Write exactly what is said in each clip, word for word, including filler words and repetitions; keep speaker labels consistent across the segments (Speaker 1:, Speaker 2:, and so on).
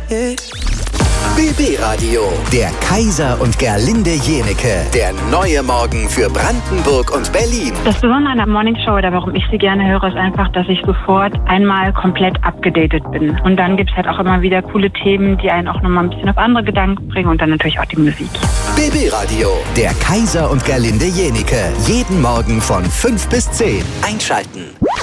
Speaker 1: B B-Radio, der Kaiser und Gerlinde Jenecke. Der neue Morgen für Brandenburg und Berlin.
Speaker 2: Das Besondere an der Morningshow, oder warum ich sie gerne höre, ist einfach, dass ich sofort einmal komplett abgedatet bin. Und dann gibt es halt auch immer wieder coole Themen, die einen auch nochmal ein bisschen auf andere Gedanken bringen und dann natürlich auch die Musik.
Speaker 1: B B-Radio, der Kaiser und Gerlinde Jenecke. Jeden Morgen von fünf bis zehn. Einschalten.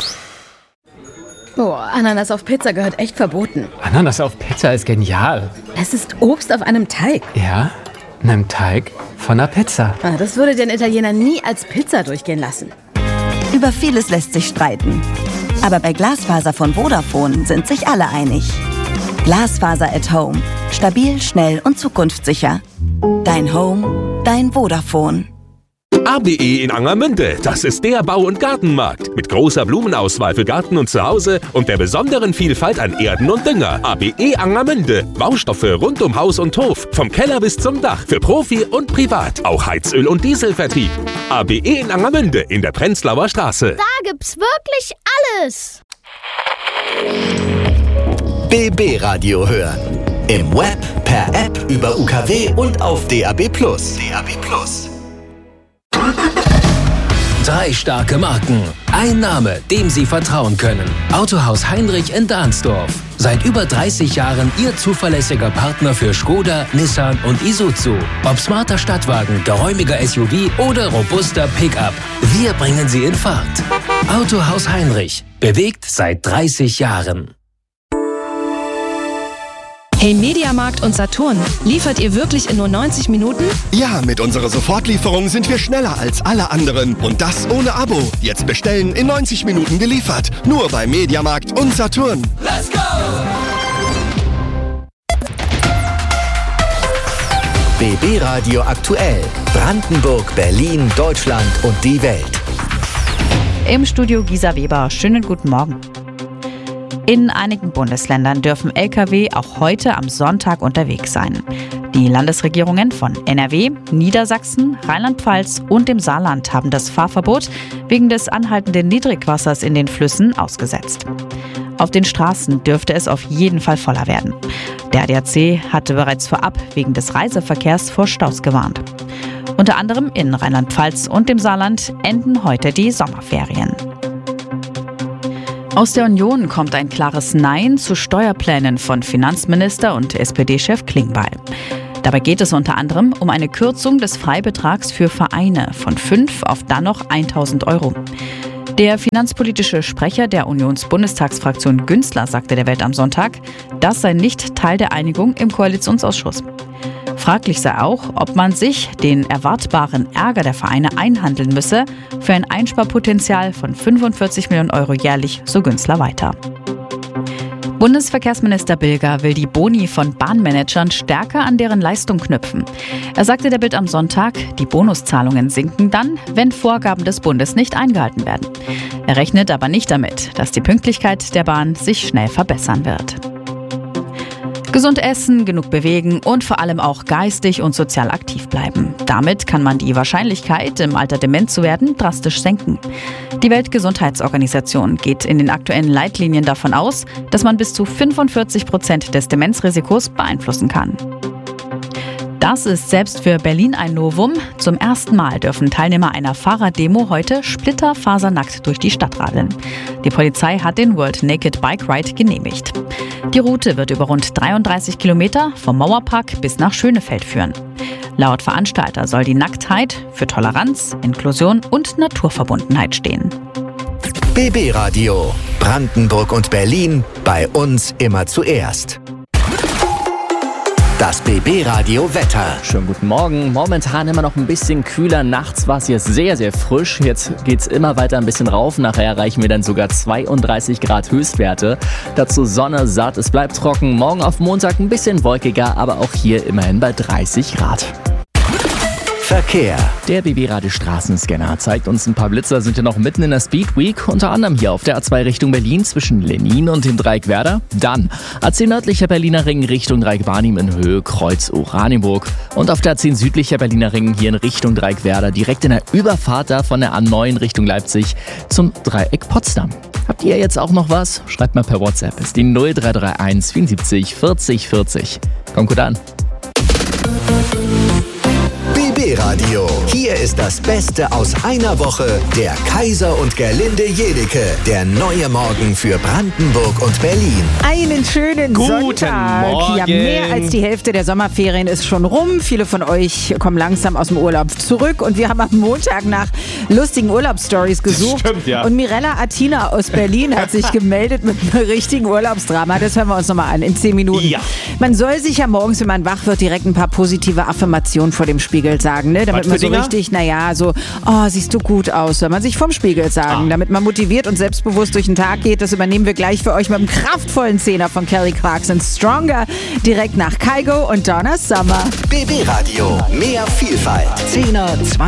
Speaker 3: Boah, Ananas auf Pizza gehört echt verboten.
Speaker 4: Ananas auf Pizza ist genial.
Speaker 3: Es ist Obst auf einem Teig.
Speaker 4: Ja, in einem Teig von einer Pizza.
Speaker 3: Ah, das würde den Italiener nie als Pizza durchgehen lassen.
Speaker 5: Über vieles lässt sich streiten. Aber bei Glasfaser von Vodafone sind sich alle einig. Glasfaser at Home. Stabil, schnell und zukunftssicher. Dein Home, dein Vodafone.
Speaker 6: A B E in Angermünde, das ist der Bau- und Gartenmarkt. Mit großer Blumenauswahl für Garten und Zuhause und der besonderen Vielfalt an Erden und Dünger. A B E Angermünde. Baustoffe rund um Haus und Hof. Vom Keller bis zum Dach. Für Profi und Privat. Auch Heizöl- und Dieselvertrieb. A B E in Angermünde in der Prenzlauer Straße.
Speaker 7: Da gibt's wirklich alles.
Speaker 1: B B-Radio hören. Im Web, per App, über U K W und auf D A B plus. D A B plus.
Speaker 8: Drei starke Marken. Ein Name, dem Sie vertrauen können. Autohaus Heinrich in Dahnsdorf. Seit über dreißig Jahren Ihr zuverlässiger Partner für Skoda, Nissan und Isuzu. Ob smarter Stadtwagen, geräumiger S U V oder robuster Pickup. Wir bringen Sie in Fahrt. Autohaus Heinrich. Bewegt seit dreißig Jahren.
Speaker 9: Hey Mediamarkt und Saturn, liefert ihr wirklich in nur neunzig Minuten?
Speaker 10: Ja, mit unserer Sofortlieferung sind wir schneller als alle anderen. Und das ohne Abo. Jetzt bestellen, in neunzig Minuten geliefert. Nur bei Mediamarkt und Saturn.
Speaker 11: Let's go!
Speaker 1: B B-Radio aktuell. Brandenburg, Berlin, Deutschland und die Welt.
Speaker 12: Im Studio Gisa Weber. Schönen guten Morgen. In einigen Bundesländern dürfen L K W auch heute am Sonntag unterwegs sein. Die Landesregierungen von N R W, Niedersachsen, Rheinland-Pfalz und dem Saarland haben das Fahrverbot wegen des anhaltenden Niedrigwassers in den Flüssen ausgesetzt. Auf den Straßen dürfte es auf jeden Fall voller werden. Der A D A C hatte bereits vorab wegen des Reiseverkehrs vor Staus gewarnt. Unter anderem in Rheinland-Pfalz und dem Saarland enden heute die Sommerferien. Aus der Union kommt ein klares Nein zu Steuerplänen von Finanzminister und S P D-Chef Klingbeil. Dabei geht es unter anderem um eine Kürzung des Freibetrags für Vereine von fünf auf dann noch tausend Euro. Der finanzpolitische Sprecher der Unionsbundestagsfraktion Günzler sagte der Welt am Sonntag, das sei nicht Teil der Einigung im Koalitionsausschuss. Fraglich sei auch, ob man sich den erwartbaren Ärger der Vereine einhandeln müsse für ein Einsparpotenzial von fünfundvierzig Millionen Euro jährlich, so Günzler weiter. Bundesverkehrsminister Bilger will die Boni von Bahnmanagern stärker an deren Leistung knüpfen. Er sagte der Bild am Sonntag, die Bonuszahlungen sinken dann, wenn Vorgaben des Bundes nicht eingehalten werden. Er rechnet aber nicht damit, dass die Pünktlichkeit der Bahn sich schnell verbessern wird. Gesund essen, genug bewegen und vor allem auch geistig und sozial aktiv bleiben. Damit kann man die Wahrscheinlichkeit, im Alter dement zu werden, drastisch senken. Die Weltgesundheitsorganisation geht in den aktuellen Leitlinien davon aus, dass man bis zu fünfundvierzig Prozent des Demenzrisikos beeinflussen kann. Das ist selbst für Berlin ein Novum. Zum ersten Mal dürfen Teilnehmer einer Fahrraddemo heute splitterfasernackt durch die Stadt radeln. Die Polizei hat den World Naked Bike Ride genehmigt. Die Route wird über rund dreiunddreißig Kilometer vom Mauerpark bis nach Schönefeld führen. Laut Veranstalter soll die Nacktheit für Toleranz, Inklusion und Naturverbundenheit stehen.
Speaker 1: B B-Radio. Brandenburg und Berlin. Bei uns immer zuerst. Das B B-Radio Wetter.
Speaker 13: Schönen guten Morgen. Momentan immer noch ein bisschen kühler. Nachts war es hier sehr, sehr frisch. Jetzt geht es immer weiter ein bisschen rauf. Nachher erreichen wir dann sogar zweiunddreißig Grad Höchstwerte. Dazu Sonne, satt. Es bleibt trocken. Morgen auf Montag ein bisschen wolkiger, aber auch hier immerhin bei dreißig Grad.
Speaker 1: Verkehr.
Speaker 13: Der B B-Radio Straßenscanner zeigt uns ein paar Blitzer, sind ja noch mitten in der Speed Week, unter anderem hier auf der A zwei Richtung Berlin zwischen Lenin und dem Dreieck Werder. Dann A zehn nördlicher Berliner Ring Richtung Dreieck Barnim in Höhe Kreuz Oranienburg. Und auf der A zehn südlicher Berliner Ring hier in Richtung Dreieck Werder, direkt in der Überfahrt da von der A neun Richtung Leipzig zum Dreieck Potsdam. Habt ihr jetzt auch noch was? Schreibt mal per WhatsApp. Ist die null drei drei eins vierundsiebzig vierzig vierzig. Kommt gut an.
Speaker 1: B B-Radio. Hier ist das Beste aus einer Woche. Der Kaiser und Gerlinde Jedecke. Der neue Morgen für Brandenburg und Berlin.
Speaker 11: Einen schönen
Speaker 14: Guten
Speaker 11: Sonntag.
Speaker 14: Morgen.
Speaker 11: Ja, mehr als die Hälfte der Sommerferien ist schon rum. Viele von euch kommen langsam aus dem Urlaub zurück. Und wir haben am Montag nach lustigen Urlaubsstories gesucht.
Speaker 14: Stimmt, ja.
Speaker 11: Und Mirella Atina aus Berlin hat sich gemeldet mit einem richtigen Urlaubsdrama. Das hören wir uns nochmal an in zehn Minuten.
Speaker 14: Ja.
Speaker 11: Man soll sich ja morgens, wenn man wach wird, direkt ein paar positive Affirmationen vor dem Spiegel sagen, ne? Damit
Speaker 14: Was
Speaker 11: man
Speaker 14: für
Speaker 11: so
Speaker 14: Dinger?
Speaker 11: richtig, naja, so, oh, siehst du gut aus, soll man sich vom Spiegel sagen,
Speaker 14: Ah.
Speaker 11: damit man motiviert und selbstbewusst durch den Tag geht. Das übernehmen wir gleich für euch mit einem kraftvollen Zehner von Kelly Clarkson, Stronger, direkt nach Kygo und Donna Summer.
Speaker 1: B B-Radio. Mehr Vielfalt. Zehner,